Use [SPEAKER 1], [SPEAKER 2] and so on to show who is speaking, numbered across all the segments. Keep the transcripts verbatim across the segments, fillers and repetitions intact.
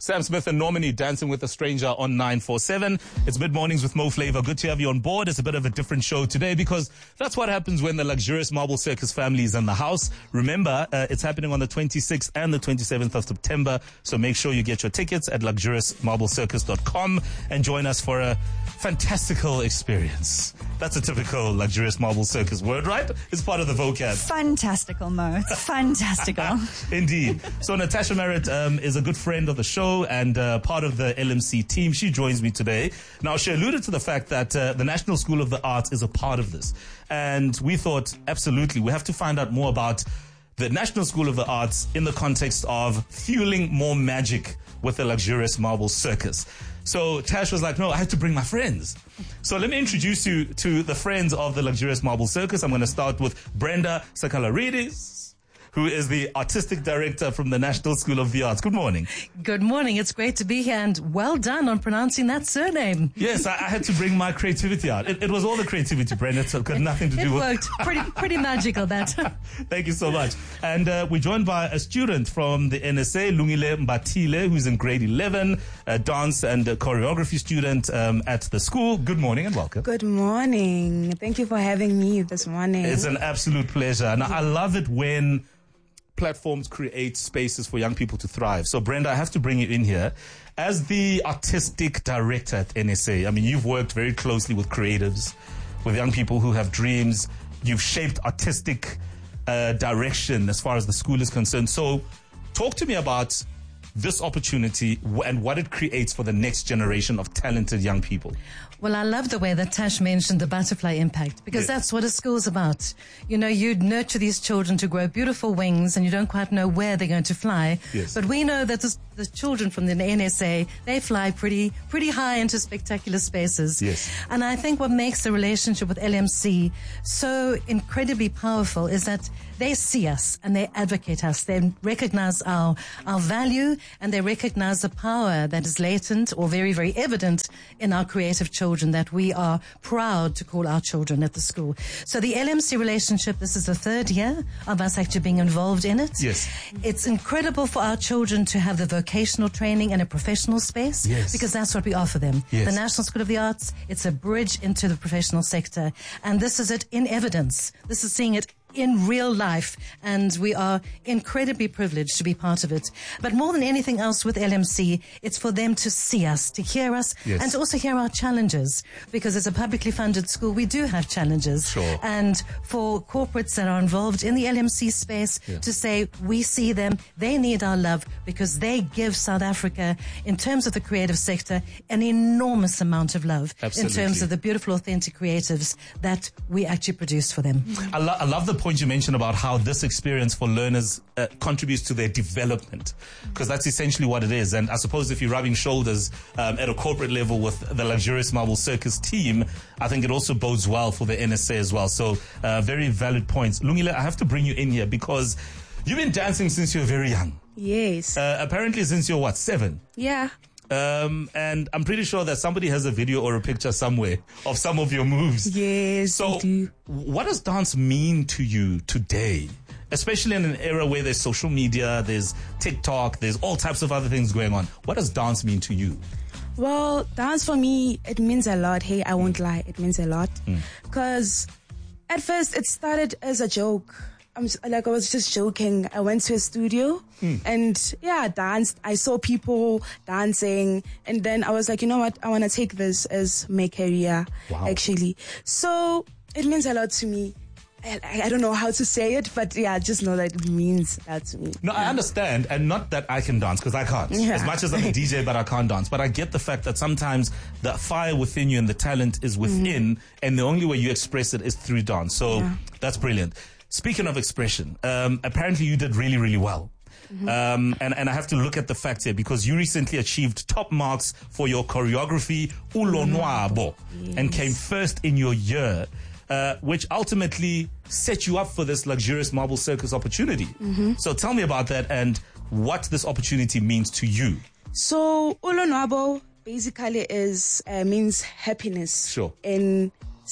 [SPEAKER 1] Sam Smith and Normani dancing with a stranger on nine four seven. It's Mid Mornings with Mo Flavor. Good to have you on board. It's a bit of a different show today because that's what happens when the luxurious Marble Circus family is in the house. Remember, uh, it's happening on the twenty-sixth and the twenty-seventh of September. So make sure you get your tickets at luxurious marble circus dot com and join us for a fantastical experience. That's a typical luxurious Marble Circus word, right? It's part of the vocab.
[SPEAKER 2] Fantastical, Mo. Fantastical.
[SPEAKER 1] Indeed. So Natasha Merritt um, is a good friend of the show and uh, part of the L M C team. She joins me today. Now, she alluded to the fact that uh, the National School of the Arts is a part of this. And we thought, absolutely, we have to find out more about the National School of the Arts in the context of fueling more magic with the luxurious Marble Circus. So Tash was like, no, I have to bring my friends. So let me introduce you to the friends of the luxurious Marble Circus. I'm going to start with Brenda Sakalaridis, who is the artistic director from the National School of the Arts. Good morning.
[SPEAKER 3] Good morning. It's great to be here, and well done on pronouncing that surname.
[SPEAKER 1] Yes, I, I had to bring my creativity out. It, it was all the creativity, Brenda. It's got nothing to do
[SPEAKER 3] it
[SPEAKER 1] with...
[SPEAKER 3] It worked. Pretty, pretty magical, that.
[SPEAKER 1] Thank you so much. And uh, we're joined by a student from the N S A, Lungile Mbatile, who's in grade eleven, a dance and a choreography student um, at the school. Good morning and welcome.
[SPEAKER 4] Good morning. Thank you for having me this morning.
[SPEAKER 1] It's an absolute pleasure. And I love it when platforms create spaces for young people to thrive. So, Brenda, I have to bring you in here. As the artistic director at N S A, I mean, you've worked very closely with creatives, with young people who have dreams. You've shaped artistic uh, direction as far as the school is concerned. So, talk to me about this opportunity and what it creates for the next generation of talented young people.
[SPEAKER 3] Well, I love the way that Tash mentioned the butterfly impact, because yes. that's what a school's about. You know, you nurture these children to grow beautiful wings and you don't quite know where they're going to fly.
[SPEAKER 1] Yes.
[SPEAKER 3] But we know that the, the children from the N S A, they fly pretty, pretty high into spectacular spaces.
[SPEAKER 1] Yes.
[SPEAKER 3] And I think what makes the relationship with L M C so incredibly powerful is that they see us and they advocate us. They recognize our, our value and they recognize the power that is latent or very, very evident in our creative children that we are proud to call our children at the school. So the L M C relationship, this is the third year of us actually being involved in it.
[SPEAKER 1] Yes.
[SPEAKER 3] It's incredible for our children to have the vocational training and a professional space.
[SPEAKER 1] Yes.
[SPEAKER 3] Because that's what we offer them.
[SPEAKER 1] Yes.
[SPEAKER 3] The National School of the Arts, it's a bridge into the professional sector. And this is it in evidence. This is seeing it in real life, and we are incredibly privileged to be part of it. But more than anything else with L M C, it's for them to see us, to hear us,
[SPEAKER 1] yes.
[SPEAKER 3] and to also hear our challenges, because as a publicly funded school, we do have challenges.
[SPEAKER 1] Sure.
[SPEAKER 3] And for corporates that are involved in the L M C space
[SPEAKER 1] yeah.
[SPEAKER 3] to say, we see them, they need our love, because they give South Africa, in terms of the creative sector, an enormous amount of love.
[SPEAKER 1] Absolutely.
[SPEAKER 3] In terms of the beautiful, authentic creatives that we actually produce for them.
[SPEAKER 1] I, lo- I love the point you mentioned about how this experience for learners uh, contributes to their development, because that's essentially what it is. And I suppose if you're rubbing shoulders um, at a corporate level with the luxurious Marble Circus team, I think it also bodes well for the N S A as well. So uh, very valid points. Lungile, I have to bring you in here because you've been dancing since you were very young.
[SPEAKER 4] Yes.
[SPEAKER 1] Uh, apparently since you're what, seven?
[SPEAKER 4] Yeah.
[SPEAKER 1] Um, and I'm pretty sure that somebody has a video or a picture somewhere of some of your moves.
[SPEAKER 4] Yes,
[SPEAKER 1] so
[SPEAKER 4] I do.
[SPEAKER 1] What does dance mean to you today? Especially in an era where there's social media, there's TikTok, there's all types of other things going on. What does dance mean to you?
[SPEAKER 4] Well, dance for me, it means a lot. Hey, I won't lie. It means a lot. Because mm. at first it started as a joke. I'm like, I was just joking. I went to a studio mm. and yeah, I danced. I saw people dancing and then I was like, you know what? I want to take this as my career,
[SPEAKER 1] wow.
[SPEAKER 4] actually. So it means a lot to me. I, I don't know how to say it, but yeah, just know that it means that to me.
[SPEAKER 1] No,
[SPEAKER 4] yeah.
[SPEAKER 1] I understand. And not that I can dance, because I can't.
[SPEAKER 4] Yeah.
[SPEAKER 1] As much as I'm a D J, but I can't dance. But I get the fact that sometimes the fire within you and the talent is within, mm. and the only way you express it is through dance. So yeah. that's brilliant. Speaking of expression, um, apparently you did really, really well. Mm-hmm. Um, and, and I have to look at the facts here because you recently achieved top marks for your choreography, Ulonwabo, yes. and came first in your year, uh, which ultimately set you up for this luxurious Marble Circus opportunity.
[SPEAKER 4] Mm-hmm.
[SPEAKER 1] So tell me about that and what this opportunity means to you.
[SPEAKER 4] So Ulonwabo basically is uh, means happiness
[SPEAKER 1] sure.
[SPEAKER 4] in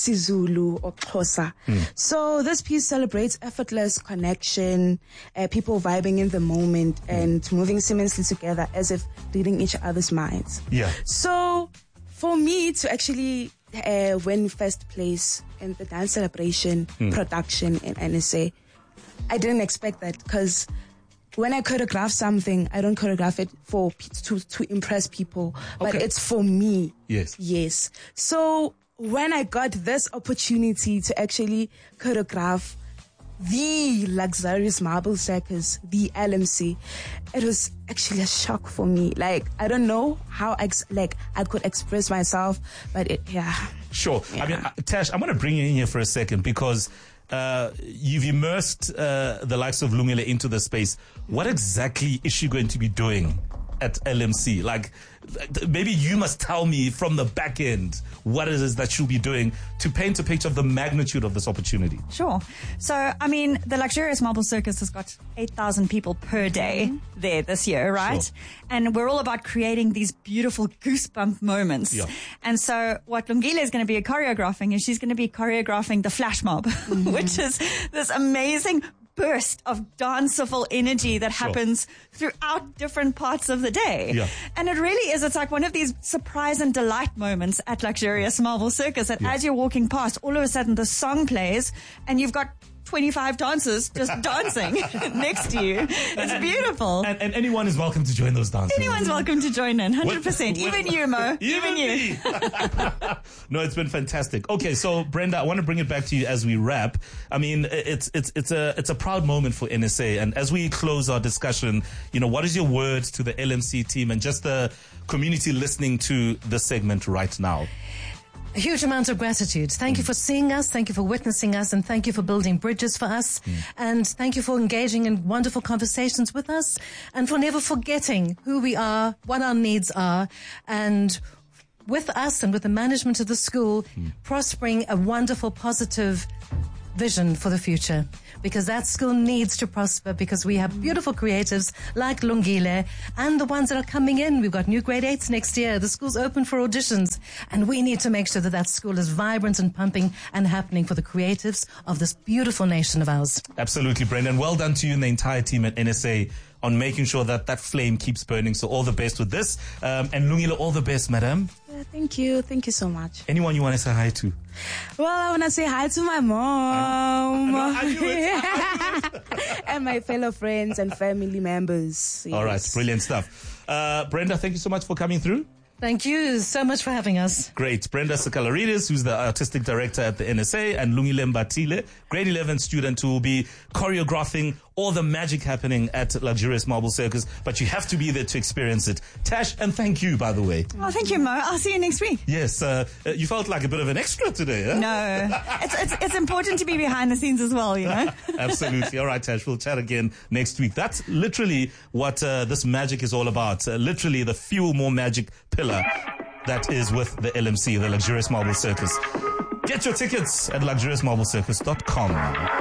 [SPEAKER 4] Sizulu or Xhosa. Mm. So this piece celebrates effortless connection, uh, people vibing in the moment mm. and moving seamlessly together as if reading each other's minds.
[SPEAKER 1] Yeah.
[SPEAKER 4] So for me to actually uh, win first place in the dance celebration mm. production in N S A, I didn't expect that, because when I choreograph something, I don't choreograph it for to to impress people, but
[SPEAKER 1] okay.
[SPEAKER 4] it's for me.
[SPEAKER 1] Yes.
[SPEAKER 4] Yes. So when I got this opportunity to actually choreograph the Luxurious Marble Circus, the L M C, it was actually a shock for me. Like, I don't know how ex- like I could express myself, but it, yeah.
[SPEAKER 1] Sure. Yeah. I mean, uh, Tash, I'm going to bring you in here for a second, because Uh, you've immersed uh, the likes of Lungile into the space. What exactly is she going to be doing at L M C? Like, maybe you must tell me from the back end what it is that she'll be doing to paint a picture of the magnitude of this opportunity.
[SPEAKER 2] Sure. So, I mean, the Luxurious Marble Circus has got eight thousand people per day mm-hmm. there this year, right? Sure. And we're all about creating these beautiful goosebump moments.
[SPEAKER 1] Yeah.
[SPEAKER 2] And so what Lungile is going to be choreographing is she's going to be choreographing the flash mob, mm-hmm. which is this amazing burst of danceable energy that
[SPEAKER 1] Sure.
[SPEAKER 2] happens throughout different parts of the day.
[SPEAKER 1] Yeah.
[SPEAKER 2] And it really is, it's like one of these surprise and delight moments at Luxurious Marble Circus that
[SPEAKER 1] yeah.
[SPEAKER 2] as you're walking past, all of a sudden the song plays and you've got twenty-five dancers just dancing next to you. It's beautiful.
[SPEAKER 1] And, and anyone is welcome to join those dances.
[SPEAKER 2] Anyone's welcome to join in, one hundred percent.
[SPEAKER 1] With, with,
[SPEAKER 2] even you, Mo.
[SPEAKER 1] Even,
[SPEAKER 2] even you.
[SPEAKER 1] No, it's been fantastic. Okay, so Brenda, I want to bring it back to you as we wrap. I mean, it's it's it's a it's a proud moment for N S A, and as we close our discussion, you know, what is your words to the L M C team and just the community listening to the segment right now?
[SPEAKER 3] A huge amount of gratitude. Thank mm. you for seeing us. Thank you for witnessing us. And thank you for building bridges for us. Mm. And thank you for engaging in wonderful conversations with us. And for never forgetting who we are, what our needs are. And with us and with the management of the school, mm. prospering a wonderful, positive vision for the future. Because that school needs to prosper, because we have beautiful creatives like Lungile and the ones that are coming in. We've got new grade eights next year. The school's open for auditions, and we need to make sure that that school is vibrant and pumping and happening for the creatives of this beautiful nation of ours.
[SPEAKER 1] Absolutely, Brendan. Well done to you and the entire team at N S A on making sure that that flame keeps burning. So all the best with this. Um, and Lungile, all the best, madam.
[SPEAKER 4] Yeah, thank you. Thank you so much.
[SPEAKER 1] Anyone you want to say hi to?
[SPEAKER 4] Well, I want to say hi to my mom.
[SPEAKER 1] I, I knew it. I knew it.
[SPEAKER 4] And my fellow friends and family members. Yes.
[SPEAKER 1] All right. Brilliant stuff. Uh, Brenda, thank you so much for coming through.
[SPEAKER 3] Thank you so much for having us.
[SPEAKER 1] Great. Brenda Sakalaridis, who's the artistic director at the N S A, and Lungile Mbatile, grade eleven student who will be choreographing all the magic happening at Luxurious Marble Circus. But you have to be there to experience it. Tash, and thank you, by the way.
[SPEAKER 2] Oh, thank you, Mo. I'll see you next week.
[SPEAKER 1] Yes. Uh, you felt like a bit of an extra today, huh?
[SPEAKER 2] No. It's, it's, it's important to be behind the scenes as well, you know?
[SPEAKER 1] Absolutely. All right, Tash. We'll chat again next week. That's literally what uh, this magic is all about. Uh, literally the fuel more magic pillar that is with the L M C, the Luxurious Marble Circus. Get your tickets at luxurious marble circus dot com.